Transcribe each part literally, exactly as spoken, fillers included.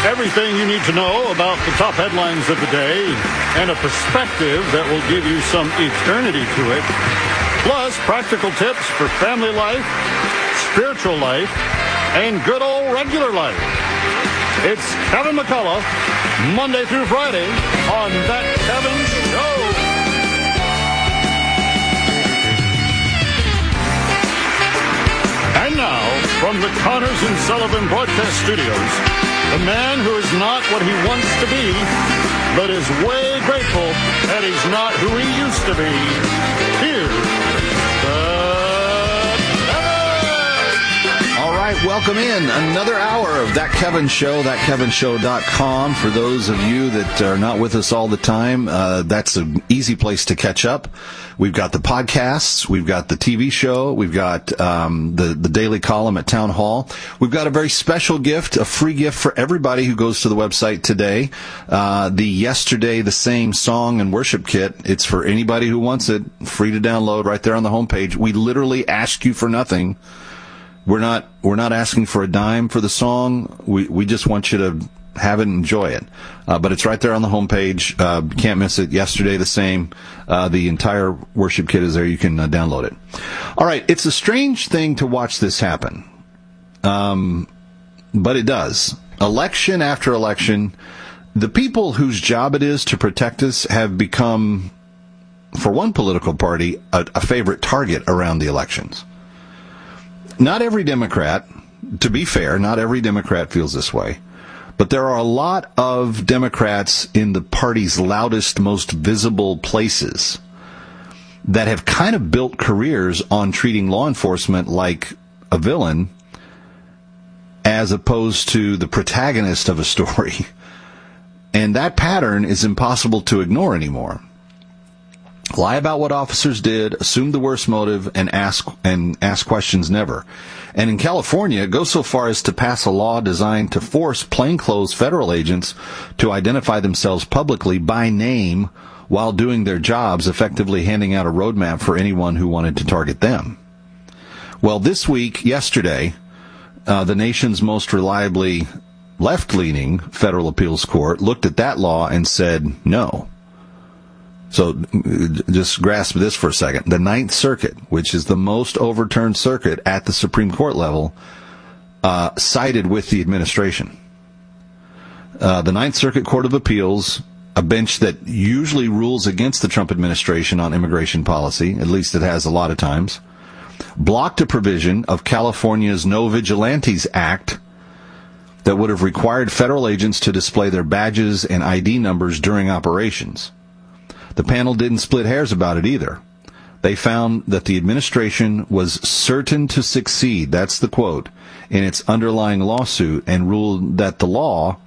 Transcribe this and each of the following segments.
Everything you need to know about the top headlines of the day and a perspective that will give you some eternity to it. Plus, practical tips for family life, spiritual life, and good old regular life. It's Kevin McCullough, Monday through Friday on That Kevin Show. And now, from the Connors and Sullivan Broadcast Studios, the man who is not what he wants to be, but is way grateful that he's not who he used to be. Here's the Kevin! All right, welcome in. Another hour of That Kevin Show, that kevin show dot com. For those of you that are not with us all the time, uh, that's an easy place to catch up. We've got the podcasts, we've got the T V show, we've got um, the, the daily column at Town Hall. We've got a very special gift, a free gift for everybody who goes to the website today. Uh, the Yesterday the Same Song and Worship Kit. It's for anybody who wants it, free to download right there on the homepage. We literally ask you for nothing. We're not we're not asking for a dime for the song. We we just want you to have it and enjoy it. Uh, but it's right there on the homepage. Uh, can't miss it. Yesterday the Same. Uh, the entire worship kit is there. You can uh, download it. All right. It's a strange thing to watch this happen. Um, but it does. Election after election, the people whose job it is to protect us have become, for one political party, a, a favorite target around the elections. Not every Democrat, to be fair, not every Democrat feels this way. But there are a lot of Democrats in the party's loudest, most visible places that have kind of built careers on treating law enforcement like a villain as opposed to the protagonist of a story. And that pattern is impossible to ignore anymore. Lie about what officers did, assume the worst motive, and ask and ask questions never. And in California, go so far as to pass a law designed to force plainclothes federal agents to identify themselves publicly by name while doing their jobs, effectively handing out a roadmap for anyone who wanted to target them. Well, this week, yesterday, uh, the nation's most reliably left-leaning federal appeals court looked at that law and said no. So just grasp this for a second. The Ninth Circuit, which is the most overturned circuit at the Supreme Court level, uh, sided with the administration. Uh, the Ninth Circuit Court of Appeals, a bench that usually rules against the Trump administration on immigration policy, at least it has a lot of times, blocked a provision of California's No Vigilantes Act that would have required federal agents to display their badges and I D numbers during operations. The panel didn't split hairs about it either. They found that the administration was certain to succeed, that's the quote, in its underlying lawsuit, and ruled that the law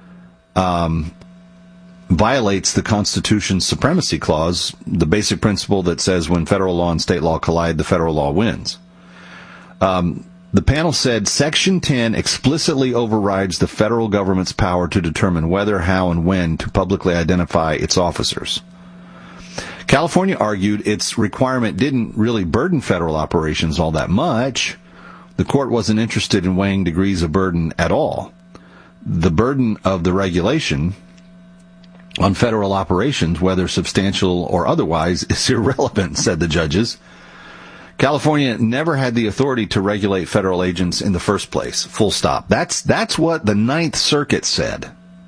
um, violates the Constitution's supremacy clause, the basic principle that says when federal law and state law collide, the federal law wins. Um, the panel said Section ten explicitly overrides the federal government's power to determine whether, how, and when to publicly identify its officers. California argued its requirement didn't really burden federal operations all that much. The court wasn't interested in weighing degrees of burden at all. The burden of the regulation on federal operations, whether substantial or otherwise, is irrelevant, said the judges. California never had the authority to regulate federal agents in the first place. Full stop. That's that's what the Ninth Circuit said.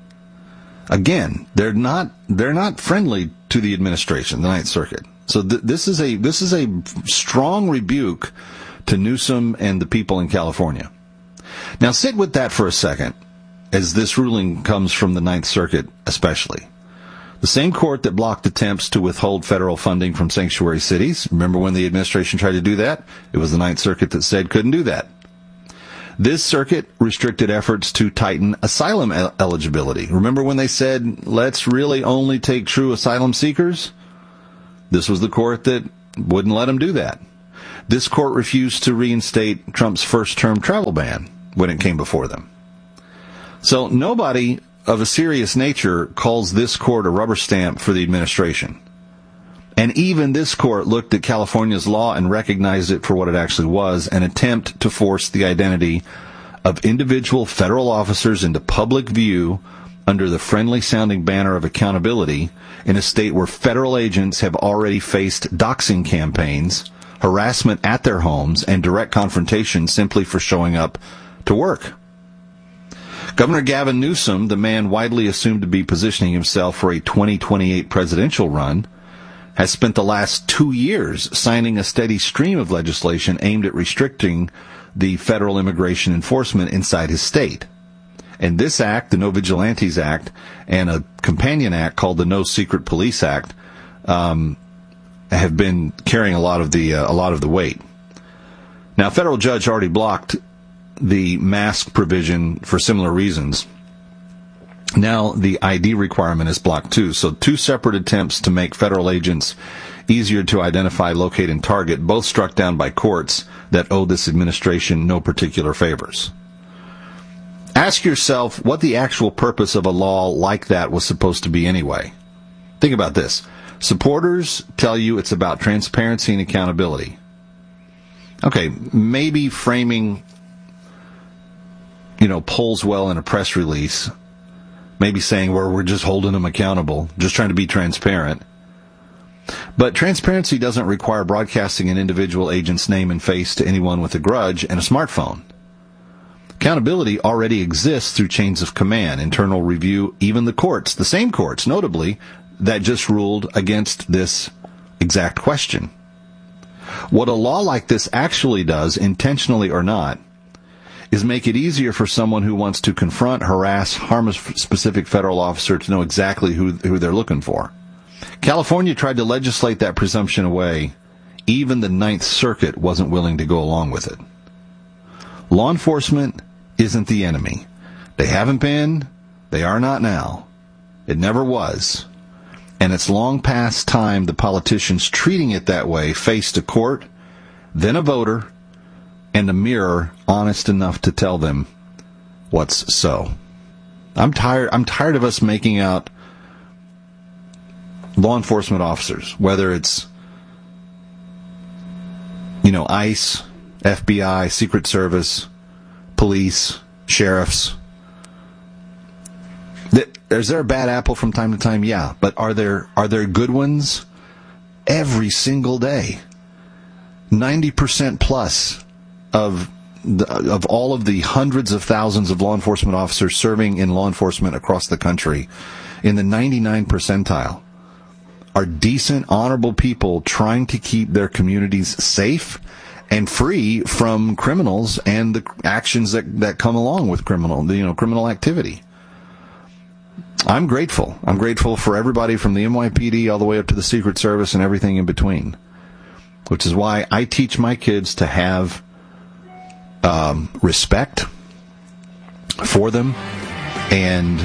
Again, they're not they're not friendly to the administration, the Ninth Circuit. So th- this is a this is a strong rebuke to Newsom and the people in California. Now sit with that for a second, as this ruling comes from the Ninth Circuit especially. The same court that blocked attempts to withhold federal funding from sanctuary cities. Remember when the administration tried to do that? It was the Ninth Circuit that said couldn't do that. This circuit restricted efforts to tighten asylum el- eligibility. Remember when they said, let's really only take true asylum seekers? This was the court that wouldn't let them do that. This court refused to reinstate Trump's first-term travel ban when it came before them. So nobody of a serious nature calls this court a rubber stamp for the administration. And even this court looked at California's law and recognized it for what it actually was, an attempt to force the identity of individual federal officers into public view under the friendly-sounding banner of accountability in a state where federal agents have already faced doxing campaigns, harassment at their homes, and direct confrontation simply for showing up to work. Governor Gavin Newsom, the man widely assumed to be positioning himself for a twenty twenty-eight presidential run, has spent the last two years signing a steady stream of legislation aimed at restricting the federal immigration enforcement inside his state. And this act, the No Vigilantes Act, and a companion act called the No Secret Police Act, um, have been carrying a lot of the uh, a lot of the weight. Now, a federal judge already blocked the mask provision for similar reasons. Now, the I D requirement is blocked too. So, two separate attempts to make federal agents easier to identify, locate, and target, both struck down by courts that owe this administration no particular favors. Ask yourself what the actual purpose of a law like that was supposed to be anyway. Think about this. Supporters tell you it's about transparency and accountability. Okay, maybe framing, you know, polls well in a press release, maybe saying, well, we're just holding them accountable, just trying to be transparent. But transparency doesn't require broadcasting an individual agent's name and face to anyone with a grudge and a smartphone. Accountability already exists through chains of command, internal review, even the courts, the same courts, notably, that just ruled against this exact question. What a law like this actually does, intentionally or not, is make it easier for someone who wants to confront, harass, harm a specific federal officer to know exactly who, who they're looking for. California tried to legislate that presumption away. Even the Ninth Circuit wasn't willing to go along with it. Law enforcement isn't the enemy. They haven't been. They are not now. It never was. And it's long past time the politicians treating it that way faced a court, then a voter, and a mirror honest enough to tell them what's so. I'm tired, I'm tired of us making out law enforcement officers, whether it's, you know, ICE, F B I, Secret Service, police, sheriffs. Is there a bad apple from time to time? Yeah. But are there are there good ones? Every single day. ninety percent plus of the, of all of the hundreds of thousands of law enforcement officers serving in law enforcement across the country, in the ninety-nine percentile, are decent, honorable people trying to keep their communities safe and free from criminals and the actions that, that come along with criminal, you know, criminal activity. I'm grateful. I'm grateful for everybody from the N Y P D all the way up to the Secret Service and everything in between, which is why I teach my kids to have um, respect for them and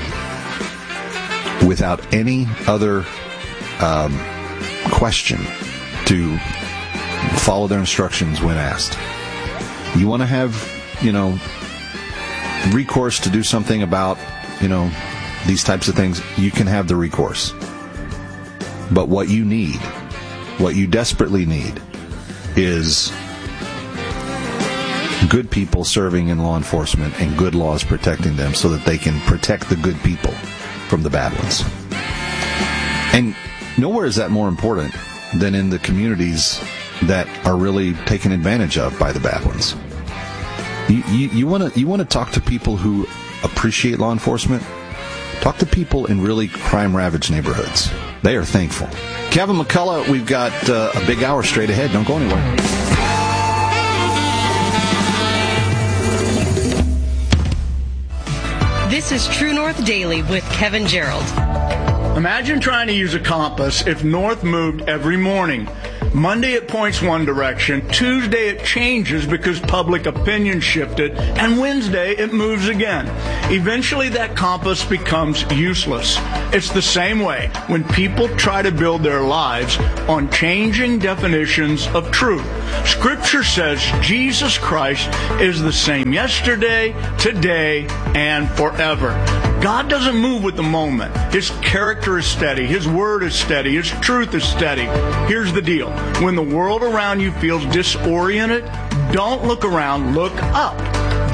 without any other um, question to follow their instructions when asked. You want to have, you know, recourse to do something about, you know, these types of things, you can have the recourse. But what you need, what you desperately need, is good people serving in law enforcement and good laws protecting them so that they can protect the good people from the bad ones. And nowhere is that more important than in the communities that are really taken advantage of by the bad ones. You want to you want to talk to people who appreciate law enforcement? Talk to people in really crime-ravaged neighborhoods. They are thankful. Kevin McCullough, we've got uh, a big hour straight ahead. Don't go anywhere. This is True North Daily with Kevin Gerald. Imagine trying to use a compass if north moved every morning. Monday it points one direction, Tuesday it changes because public opinion shifted, and Wednesday it moves again. Eventually that compass becomes useless. It's the same way when people try to build their lives on changing definitions of truth. Scripture says Jesus Christ is the same yesterday, today, and forever. God doesn't move with the moment. His character is steady. His word is steady. His truth is steady. Here's the deal. When the world around you feels disoriented, don't look around, look up.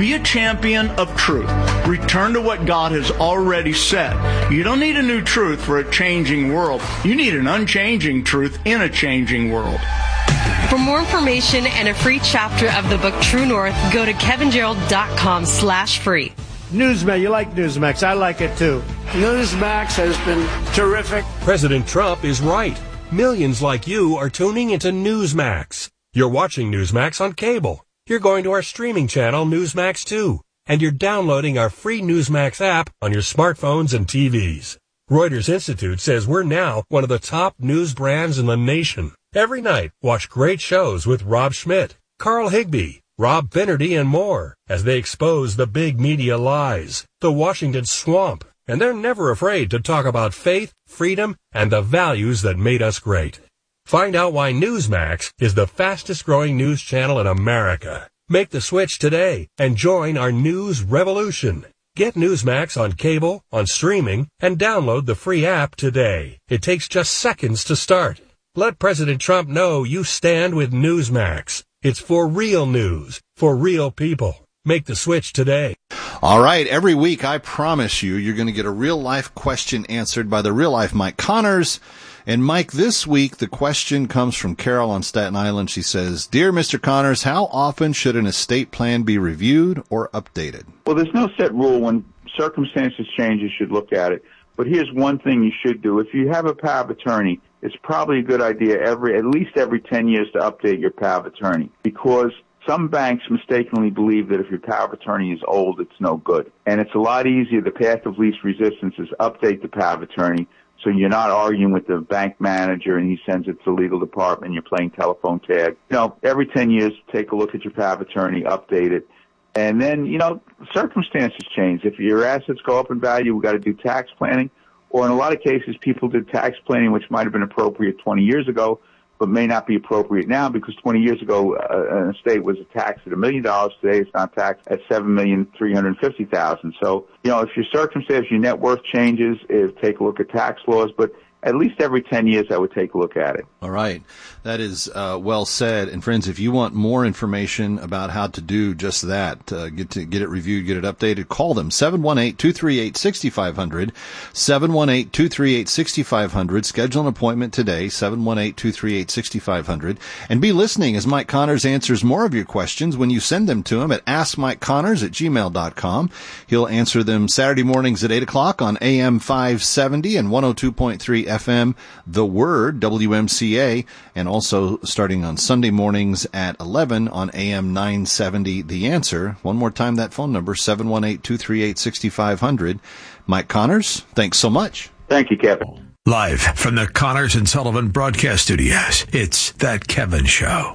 Be a champion of truth. Return to what God has already said. You don't need a new truth for a changing world. You need an unchanging truth in a changing world. For more information and a free chapter of the book True North, go to kevingerald.com slash free. Newsmax, you like Newsmax. I like it too. Newsmax has been terrific. President Trump is right. Millions like you are tuning into Newsmax. You're watching Newsmax on cable. You're going to our streaming channel, Newsmax two. And you're downloading our free Newsmax app on your smartphones and T Vs. Reuters Institute says we're now one of the top news brands in the nation. Every night, watch great shows with Rob Schmidt, Carl Higbie, Rob Finnerty, and more as they expose the big media lies, the Washington swamp, and they're never afraid to talk about faith, freedom, and the values that made us great. Find out why Newsmax is the fastest growing news channel in America. Make the switch today and join our news revolution. Get Newsmax on cable, on streaming, and download the free app today. It takes just seconds to start. Let President Trump know you stand with Newsmax. It's for real news, for real people. Make the switch today. All right, every week I promise you, you're going to get a real-life question answered by the real-life Mike Connors. And Mike, this week the question comes from Carol on Staten Island. She says, Dear Mister Connors, how often should an estate plan be reviewed or updated? Well, there's no set rule. When circumstances change, you should look at it. But here's one thing you should do. If you have a power of attorney, it's probably a good idea every at least every ten years to update your power of attorney, because some banks mistakenly believe that if your power of attorney is old, it's no good. And it's a lot easier. The path of least resistance is update the power of attorney, so you're not arguing with the bank manager and he sends it to the legal department and you're playing telephone tag. You know, every ten years, take a look at your power of attorney, update it. And then, you know, circumstances change. If your assets go up in value, we've got to do tax planning. Or in a lot of cases, people did tax planning, which might have been appropriate twenty years ago, but may not be appropriate now, because twenty years ago, uh, an estate was taxed at a million dollars. Today, it's not taxed at seven million three hundred fifty thousand. So, you know, if your circumstance, your net worth changes, if, take a look at tax laws. But at least every ten years, I would take a look at it. All right. That is uh, well said. And friends, if you want more information about how to do just that, uh, get to get it reviewed, get it updated, call them seven one eight, two three eight, six five zero zero, seven one eight, two three eight, six five zero zero. Schedule an appointment today, seven one eight, two three eight, six five zero zero. And be listening as Mike Connors answers more of your questions when you send them to him at ask mike connors at gmail dot com. He'll answer them Saturday mornings at eight o'clock on A M five seventy and one oh two point three F M, The Word, W M C A, and also starting on Sunday mornings at eleven on A M nine seventy, The Answer. One more time, that phone number, seven one eight, two three eight, six five zero zero. Mike Connors, thanks so much. Thank you, Kevin. Live from the Connors and Sullivan Broadcast Studios, it's That Kevin Show.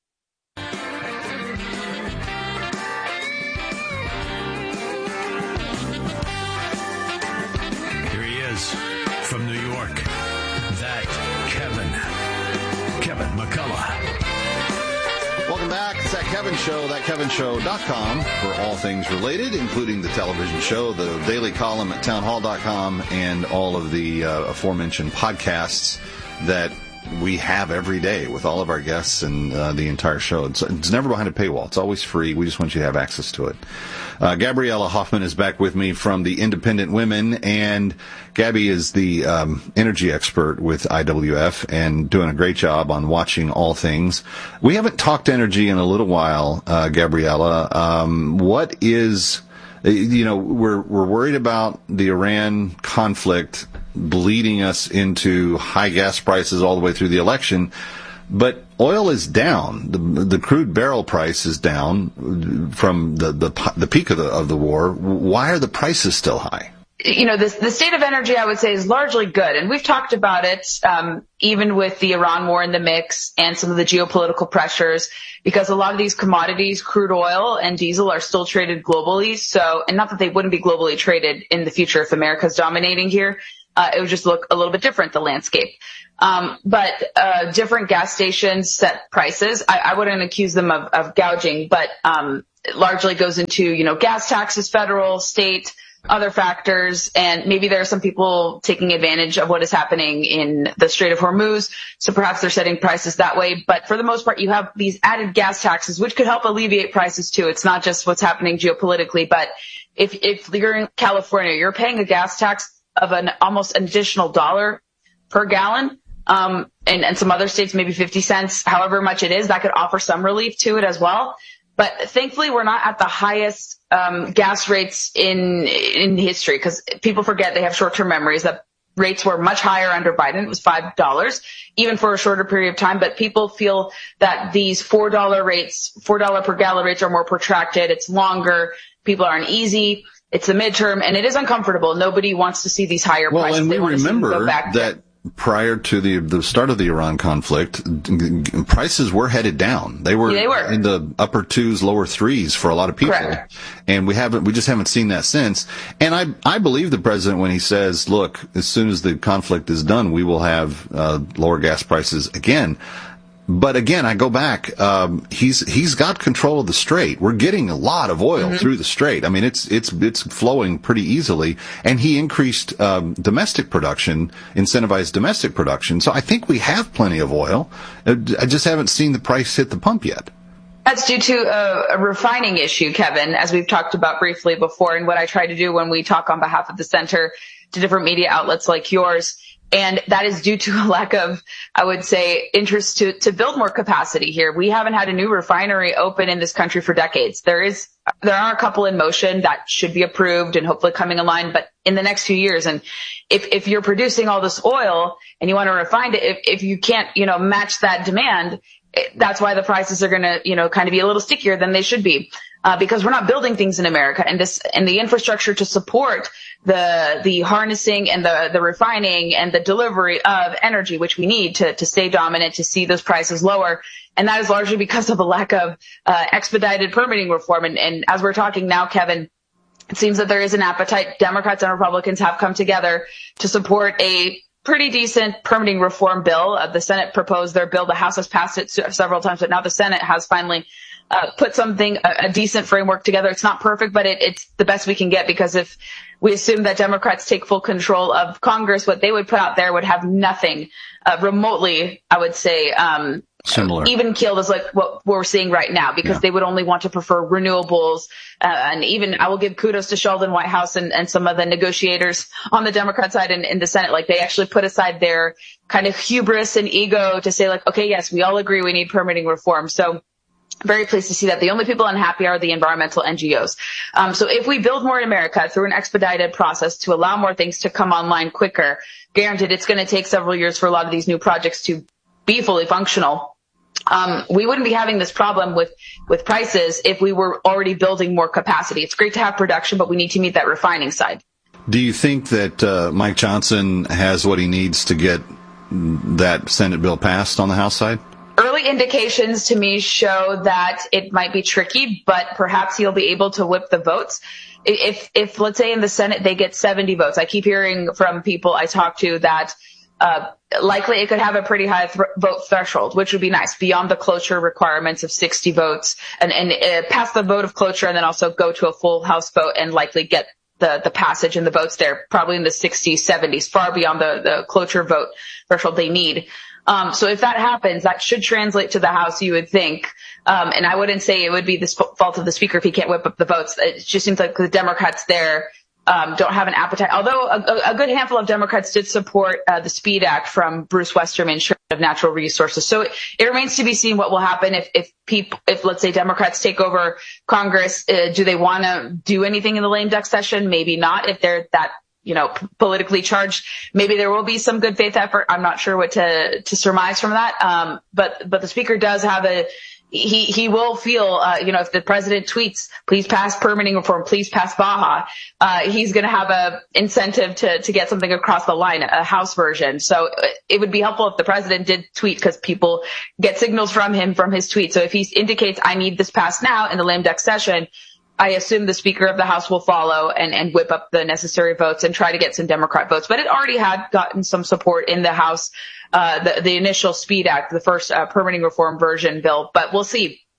Here he is from New York, That Kevin, Kevin McCullough. Welcome back. It's That Kevin Show, that kevin show dot com for all things related, including the television show, the daily column at town hall dot com, and all of the uh, aforementioned podcasts that we have every day with all of our guests and uh, the entire show. It's, it's never behind a paywall. It's always free. We just want you to have access to it. Uh, Gabriella Hoffman is back with me from the Independent Women, and Gabby is the um, energy expert with I W F and doing a great job on watching all things. We haven't talked energy in a little while, uh, Gabriella. Um, what is, you know, we're we're worried about the Iran conflict bleeding us into high gas prices all the way through the election. But oil is down. The, the crude barrel price is down from the, the, the peak of the, of the war. Why are the prices still high? You know, this, the state of energy, I would say, is largely good. And we've talked about it, um, even with the Iran war in the mix and some of the geopolitical pressures, because a lot of these commodities, crude oil and diesel, are still traded globally. So, and not that they wouldn't be globally traded in the future if America's dominating here. Uh, it would just look a little bit different, the landscape. Um, but, uh, different gas stations set prices. I, I wouldn't accuse them of, of gouging, but, um, it largely goes into, you know, gas taxes, federal, state, other factors, and maybe there are some people taking advantage of what is happening in the Strait of Hormuz, so perhaps they're setting prices that way. But for the most part, you have these added gas taxes, which could help alleviate prices too. It's not just what's happening geopolitically, but if, if you're in California, you're paying a gas tax of an almost an additional dollar per gallon, um, and, and some other states, maybe fifty cents, however much it is, that could offer some relief to it as well. But thankfully, we're not at the highest um, gas rates in in history, because people forget they have short-term memories that rates were much higher under Biden. It was five dollars, even for a shorter period of time. But people feel that these four dollar rates, four dollar per gallon rates are more protracted. It's longer. People are uneasy. It's the midterm, and it is uncomfortable. Nobody wants to see these higher well, prices. Well, and we remember that to- prior to the the start of the Iran conflict, prices were headed down. They were, they were in the upper twos, lower threes for a lot of people. Correct. And we haven't, we just haven't seen that since. And I, I believe the president when he says, look, as soon as the conflict is done, we will have uh, lower gas prices again. But again, I go back. Um, he's he's got control of the strait. We're getting a lot of oil mm-hmm. through the strait. I mean, it's it's it's flowing pretty easily. And he increased um, domestic production, incentivized domestic production. So I think we have plenty of oil. I just haven't seen the price hit the pump yet. That's due to a, a refining issue, Kevin, as we've talked about briefly before, and what I try to do when we talk on behalf of the center to different media outlets like yours. And that is due to a lack of, I would say, interest to, to build more capacity here. We haven't had a new refinery open in this country for decades. There is, there are a couple in motion that should be approved and hopefully coming in line, but in the next few years. And if, if you're producing all this oil and you want to refine it, if, if you can't, you know, match that demand, that's why the prices are going to, you know, kind of be a little stickier than they should be. Uh, because we're not building things in America, and this, and the infrastructure to support the, the harnessing and the, the refining and the delivery of energy, which we need to, to stay dominant, to see those prices lower. And that is largely because of a lack of, uh, expedited permitting reform. And, and as we're talking now, Kevin, it seems that there is an appetite. Democrats and Republicans have come together to support a pretty decent permitting reform bill. Uh, the Senate proposed their bill. The House has passed it several times, but now the Senate has finally Uh, put something, a, a decent framework together. It's not perfect, but it, it's the best we can get, because if we assume that Democrats take full control of Congress, what they would put out there would have nothing uh, remotely, I would say, um, similar, even keeled as like what we're seeing right now, because yeah. they would only want to prefer renewables. Uh, and even I will give kudos to Sheldon Whitehouse and, and some of the negotiators on the Democrat side and in the Senate. Like, they actually put aside their kind of hubris and ego to say, like, okay, yes, we all agree we need permitting reform. So very pleased to see that. The only people unhappy are the environmental N G Os. Um, so if we build more in America through an expedited process to allow more things to come online quicker, guaranteed it's going to take several years for a lot of these new projects to be fully functional. Um, we wouldn't be having this problem with, with prices if we were already building more capacity. It's great to have production, but we need to meet that refining side. Do you think that uh, Mike Johnson has what he needs to get that Senate bill passed on the House side? Early indications to me show that it might be tricky, but perhaps he'll be able to whip the votes. If, if let's say in the Senate they get seventy votes, I keep hearing from people I talk to that uh, likely it could have a pretty high th- vote threshold, which would be nice, beyond the cloture requirements of sixty votes, and, and uh, pass the vote of cloture and then also go to a full House vote and likely get the, the passage and the votes there, probably in the sixties, seventies, far beyond the, the cloture vote threshold they need. Um, so if that happens, that should translate to the House, you would think. Um, and I wouldn't say it would be the sp- fault of the Speaker if he can't whip up the votes. It just seems like the Democrats there um, don't have an appetite. Although a, a good handful of Democrats did support uh, the SPEED Act from Bruce Westerman, Chairman of Natural Resources. So it, it remains to be seen what will happen if if people, if let's say Democrats take over Congress. Uh, do they want to do anything in the lame duck session? Maybe not. If they're that, you know, politically charged, maybe there will be some good faith effort. I'm not sure what to, to surmise from that. Um, but, but the Speaker does have a, he, he will feel, uh, you know, if the president tweets, please pass permitting reform, please pass Baja, uh, he's going to have a incentive to, to get something across the line, a House version. So it would be helpful if the president did tweet, because people get signals from him from his tweet. So if he indicates, I need this passed now in the lame duck session, I assume the Speaker of the House will follow and, and whip up the necessary votes and try to get some Democrat votes. But it already had gotten some support in the House, uh, the, the initial SPEED Act, the first uh, permitting reform version bill. But we'll see.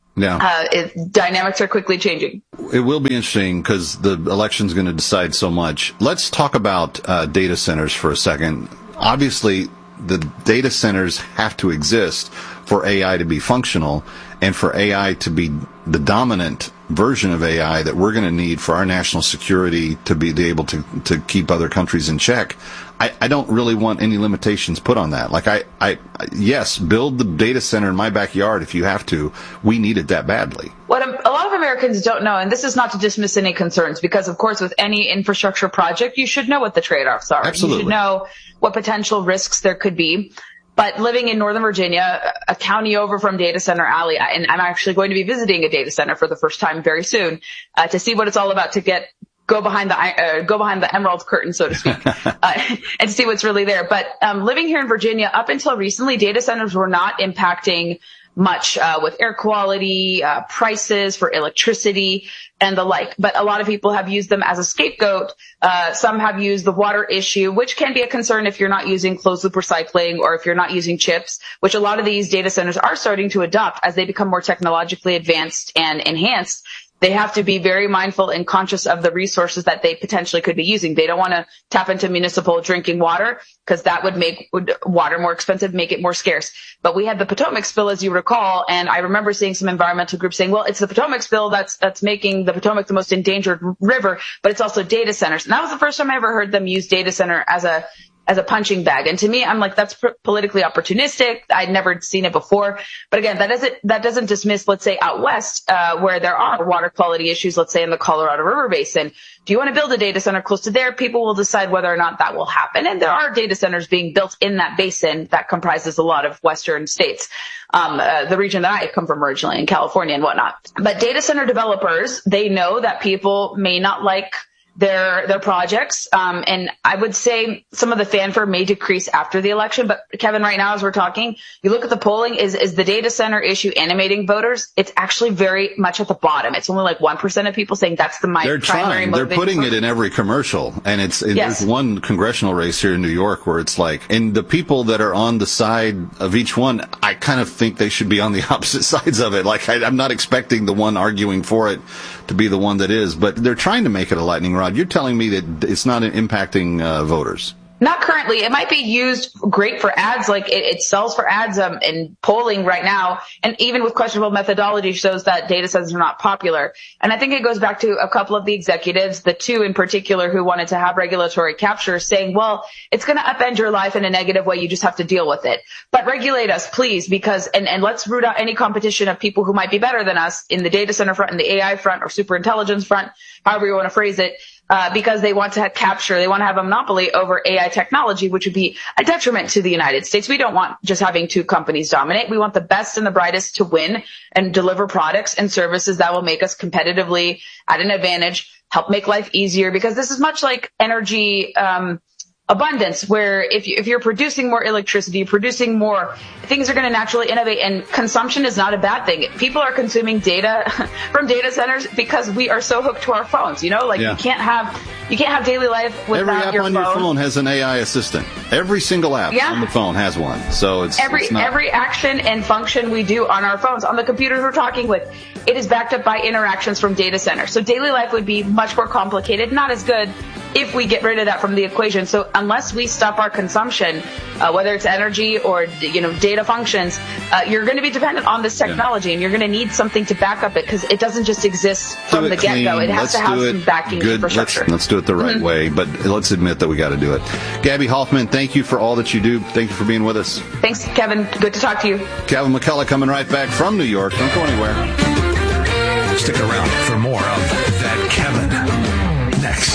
Yeah. Uh, it, dynamics are quickly changing. It will be interesting because the election's going to decide so much. Let's talk about uh, data centers for a second. Obviously, the data centers have to exist for A I to be functional and for A I to be the dominant version of A I that we're going to need for our national security to be able to, to keep other countries in check. I, I don't really want any limitations put on that. Like I, I, yes, build the data center in my backyard if you have to. We need it that badly. What a, a lot of Americans don't know, and this is not to dismiss any concerns, because of course with any infrastructure project, you should know what the trade-offs are. Absolutely. You should know what potential risks there could be. But living in Northern Virginia, a county over from Data Center Alley, and I'm actually going to be visiting a data center for the first time very soon uh, to see what it's all about, to get go behind the uh, go behind the emerald curtain, so to speak, uh, and see what's really there. But um, living here in Virginia, up until recently, data centers were not impacting much uh, with air quality, uh, prices for electricity, and the like. But a lot of people have used them as a scapegoat. Uh, some have used the water issue, which can be a concern if you're not using closed loop recycling or if you're not using chips, which a lot of these data centers are starting to adopt as they become more technologically advanced and enhanced. They have to be very mindful and conscious of the resources that they potentially could be using. They don't want to tap into municipal drinking water because that would make would water more expensive, make it more scarce. But we had the Potomac spill, as you recall, and I remember seeing some environmental groups saying, well, it's the Potomac spill that's that's making the Potomac the most endangered river, but it's also data centers. And that was the first time I ever heard them use data center as a as a punching bag. And to me, I'm like, that's p- politically opportunistic. I'd never seen it before. But again, that doesn't, that doesn't dismiss, let's say out west, uh, where there are water quality issues, let's say in the Colorado River Basin. Do you want to build a data center close to there? People will decide whether or not that will happen. And there are data centers being built in that basin that comprises a lot of western states. Um, uh, the region that I come from originally in California and whatnot. But data center developers, they know that people may not like their their projects. Um, and I would say some of the fanfare may decrease after the election. But Kevin, right now, as we're talking, you look at the polling, is, is the data center issue animating voters? It's actually very much at the bottom. It's only like one percent of people saying that's the my They're primary trying. They're putting it in every commercial. And it's and yes. There's one congressional race here in New York where it's like, and the people that are on the side of each one, I kind of think they should be on the opposite sides of it. Like I, I'm not expecting the one arguing for it to be the one that is, but they're trying to make it a lightning rod. You're telling me that it's not impacting uh, voters? Not currently. It might be used great for ads, like it, it sells for ads um, in polling right now. And even with questionable methodology shows that data sets are not popular. And I think it goes back to a couple of the executives, the two in particular who wanted to have regulatory capture, saying, well, it's going to upend your life in a negative way. You just have to deal with it. But regulate us, please, because, and, and let's root out any competition of people who might be better than us in the data center front, in the A I front, or super intelligence front, however you want to phrase it. Uh, because they want to have capture, they want to have a monopoly over A I technology, which would be a detriment to the United States. We don't want just having two companies dominate. We want the best and the brightest to win and deliver products and services that will make us competitively at an advantage, help make life easier, because this is much like energy, um, abundance, where if, you, if you're producing more electricity, you're producing more, things are going to naturally innovate, and consumption is not a bad thing. People are consuming data from data centers because we are so hooked to our phones. You know, like yeah. you can't have you can't have daily life without Every app your on phone. your phone has an A I assistant. Every single app yeah. on the phone has one. So it's every it's not... every action and function we do on our phones, on the computers we're talking with, it is backed up by interactions from data centers. So daily life would be much more complicated, not as good if we get rid of that from the equation. So unless we stop our consumption, uh, whether it's energy or, you know, data functions, uh, you're going to be dependent on this technology, yeah. and you're going to need something to back up it, because it doesn't just exist from the clean. get-go. It has let's to have it some backing good. infrastructure. Let's, let's do it the right mm-hmm. way, but let's admit that we got to do it. Gabby Hoffman, thank you for all that you do. Thank you for being with us. Thanks, Kevin. Good to talk to you. Kevin McCullough coming right back from New York. Don't go anywhere. Stick around for more of That Kevin next.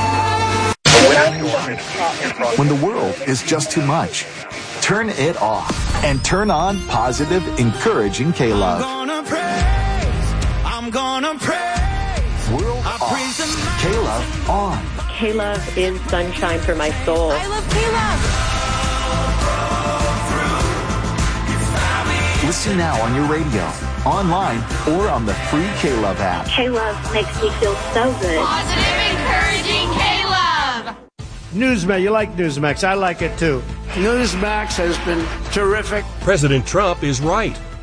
When the world is just too much, turn it off and turn on positive, encouraging K-Love. I'm gonna praise, I'm gonna praise. World I off, praise the K-Love on. K-Love is sunshine for my soul. I love K-Love. Listen now on your radio, online, or on the free K-Love app. K-Love makes me feel so good. Positive, encouraging K-Love. Newsmax, you like Newsmax. I like it too. Newsmax has been terrific. President Trump is right.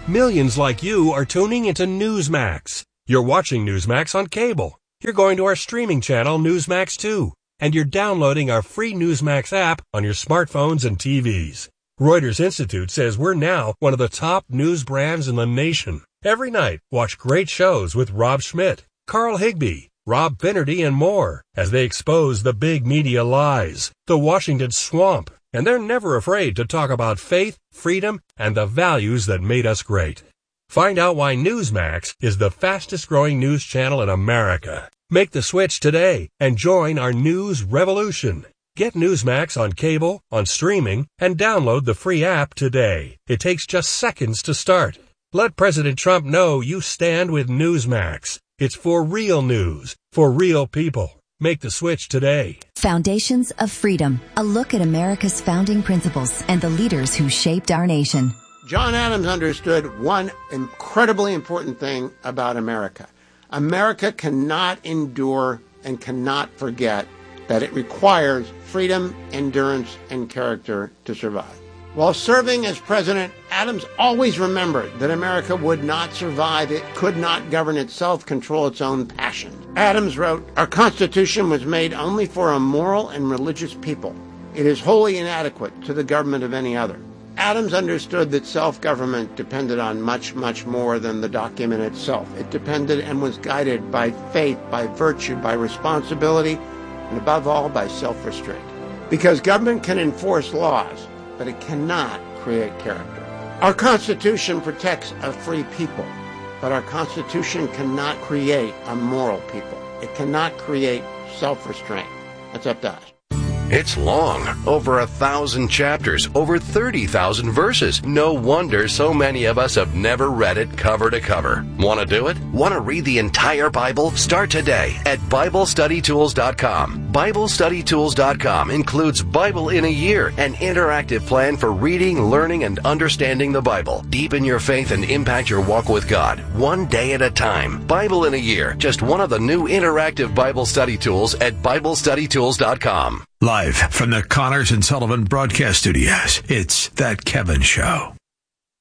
Millions like you are tuning into Newsmax. You're watching Newsmax on cable. You're going to our streaming channel, Newsmax two. And you're downloading our free Newsmax app on your smartphones and T Vs. Reuters Institute says we're now one of the top news brands in the nation. Every night, watch great shows with Rob Schmidt, Carl Higbie, Rob Finnerty, and more as they expose the big media lies, the Washington swamp, and they're never afraid to talk about faith, freedom, and the values that made us great. Find out why Newsmax is the fastest-growing news channel in America. Make the switch today and join our news revolution. Get Newsmax on cable, on streaming, and download the free app today. It takes just seconds to start. Let President Trump know you stand with Newsmax. It's for real news, for real people. Make the switch today. Foundations of Freedom, a look at America's founding principles and the leaders who shaped our nation. John Adams understood one incredibly important thing about America. America cannot endure and cannot forget that it requires freedom, endurance, and character to survive. While serving as president, Adams always remembered that America would not survive, it could not govern itself, control its own passions. Adams wrote, "Our Constitution was made only for a moral and religious people. It is wholly inadequate to the government of any other." Adams understood that self-government depended on much, much more than the document itself. It depended and was guided by faith, by virtue, by responsibility, and above all, by self-restraint. Because government can enforce laws, but it cannot create character. Our Constitution protects a free people, but our Constitution cannot create a moral people. It cannot create self-restraint. That's up to us. It's long, over a thousand chapters, over thirty thousand verses. No wonder so many of us have never read it cover to cover. Want to do it? Want to read the entire Bible? Start today at Bible Study Tools dot com. Bible Study Tools dot com includes Bible in a Year, an interactive plan for reading, learning, and understanding the Bible. Deepen your faith and impact your walk with God, one day at a time. Bible in a Year, just one of the new interactive Bible study tools at Bible Study Tools dot com. Live from the Connors and Sullivan Broadcast Studios, it's That Kevin Show.